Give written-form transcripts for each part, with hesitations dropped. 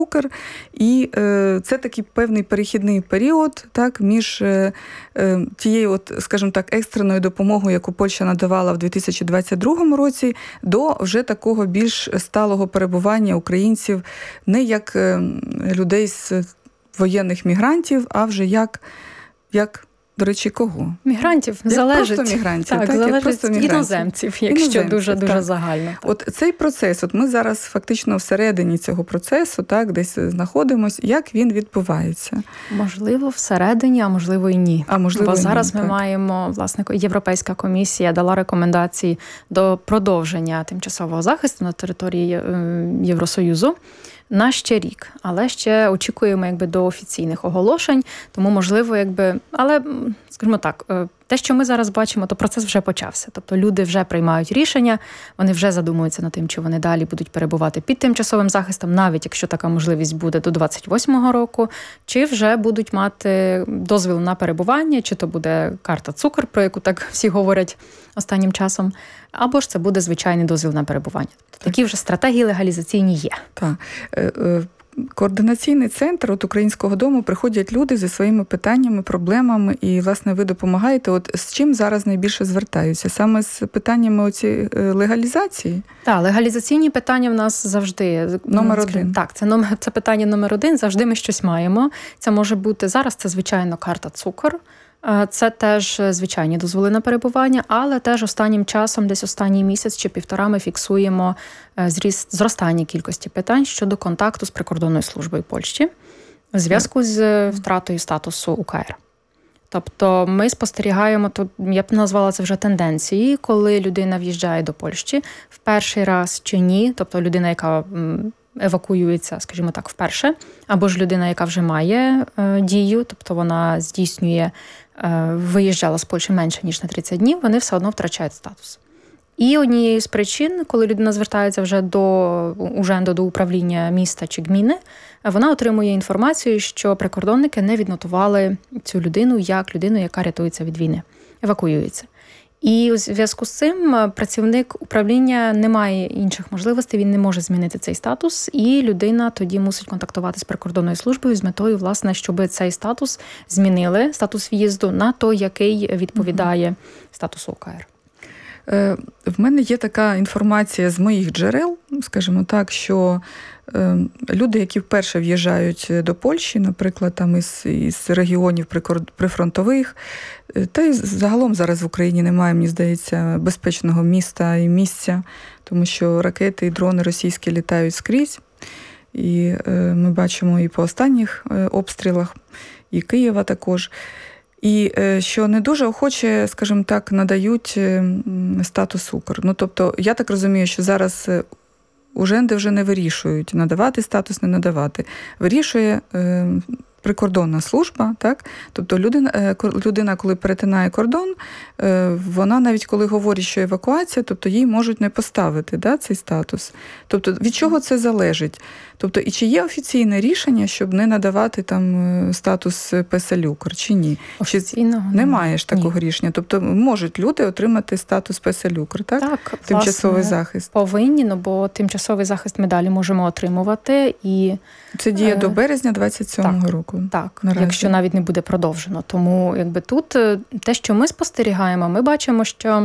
І це такий певний перехідний період, так, між тією, скажімо так, екстреною допомогою, яку Польща надавала в 2022 році, до вже такого більш сталого перебування українців не як людей з воєнних мігрантів, а вже як до речі, кого? Мігрантів. Як залежить. Просто мігрантів. Так, залежить іноземців, якщо дуже загально. Так. От цей процес, ми зараз фактично всередині цього процесу, так, десь знаходимось, як він відбувається? Можливо, всередині, а можливо і ні. Бо зараз ми маємо, власне, Європейська комісія дала рекомендації до продовження тимчасового захисту на території Євросоюзу на ще рік, але ще очікуємо до офіційних оголошень, тому можливо, але, скажімо так, те, що ми зараз бачимо, то процес вже почався. Тобто люди вже приймають рішення, вони вже задумуються над тим, чи вони далі будуть перебувати під тимчасовим захистом, навіть якщо така можливість буде до 28-го року, чи вже будуть мати дозвіл на перебування, чи то буде карта цукор, про яку так всі говорять останнім часом, або ж це буде звичайний дозвіл на перебування. Тобто такі вже стратегії легалізаційні є. Так. Координаційний центр Українського дому приходять люди зі своїми питаннями, проблемами, і, власне, ви допомагаєте. З чим зараз найбільше звертаються? Саме з питаннями легалізації? Так, легалізаційні питання в нас завжди. Номер один. Так, це питання номер один. Завжди ми щось маємо. Це може бути зараз, це, звичайно, карта цукор. Це теж звичайні дозволи на перебування, але теж останнім часом, десь останній місяць чи півтора, ми фіксуємо зростання кількості питань щодо контакту з прикордонною службою Польщі в зв'язку з втратою статусу УКР. Тобто ми спостерігаємо, тут я б назвала це вже тенденції, коли людина в'їжджає до Польщі в перший раз чи ні, тобто людина, яка евакуюється, скажімо так, вперше, або ж людина, яка вже має дію, тобто вона здійснює, виїжджала з Польщі менше, ніж на 30 днів, вони все одно втрачають статус. І однією з причин, коли людина звертається вже до управління міста чи гміни, вона отримує інформацію, що прикордонники не віднотували цю людину як людину, яка рятується від війни, евакуюється. І у зв'язку з цим працівник управління не має інших можливостей, він не може змінити цей статус, і людина тоді мусить контактувати з прикордонною службою з метою, власне, щоб цей статус змінили, статус в'їзду, на той, який відповідає статусу УКР. В мене є така інформація з моїх джерел, скажімо так, що люди, які вперше в'їжджають до Польщі, наприклад, там із регіонів прифронтових, та й загалом зараз в Україні немає, мені здається, безпечного міста і місця, тому що ракети і дрони російські літають скрізь. І ми бачимо і по останніх обстрілах, і Києва також. І що не дуже охоче, скажімо так, надають статус УКР. Тобто, я так розумію, що зараз уженди вже не вирішують, надавати статус, не надавати. Вирішує прикордонна служба, так? Тобто людина, коли перетинає кордон, вона навіть коли говорить, що евакуація, тобто їй можуть не поставити цей статус. Тобто від чого це залежить? Тобто і чи є офіційне рішення, щоб не надавати там статус ПСЛ-УКР, чи ні? Офіційного немає ж такого рішення. Тобто можуть люди отримати статус ПСЛ-УКР, так? Так, тимчасовий захист. Повинні, бо тимчасовий захист ми далі можемо отримувати. І це діє до березня 27-го року. Так, якщо навіть не буде продовжено. Тому тут те, що ми спостерігаємо, ми бачимо, що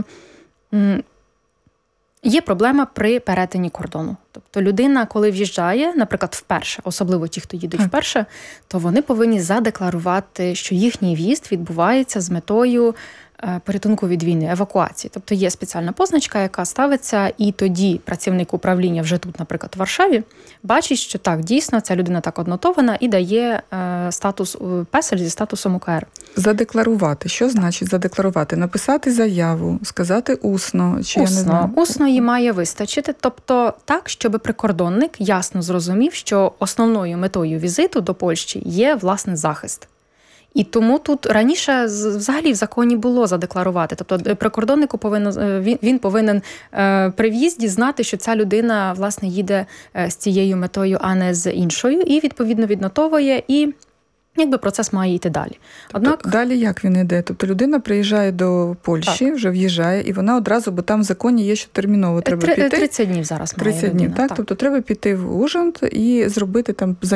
є проблема при перетині кордону. Тобто людина, коли в'їжджає, наприклад, вперше, особливо ті, хто їдуть вперше, то вони повинні задекларувати, що їхній в'їзд відбувається з метою порятунку від війни, евакуації. Тобто є спеціальна позначка, яка ставиться, і тоді працівник управління вже тут, наприклад, в Варшаві, бачить, що так, дійсно, ця людина так однотована і дає статус ПЕСЕЛ зі статусом УКР. Задекларувати. Що значить задекларувати? Написати заяву, сказати усно? Чи я не знаю? Усно їй має вистачити. Тобто так, щоб прикордонник ясно зрозумів, що основною метою візиту до Польщі є, власне, захист. І тому тут раніше взагалі в законі було задекларувати. Тобто прикордоннику він повинен при в'їзді знати, що ця людина, власне, їде з цією метою, а не з іншою. І, відповідно, віднотовує і якби процес має йти далі. Однак далі як він йде? Тобто людина приїжджає до Польщі, вже в'їжджає, і вона одразу, бо там в законі є, що терміново треба піти. 30 днів зараз має 30 днів, людина, так? Тобто треба піти в Ужгород і зробити там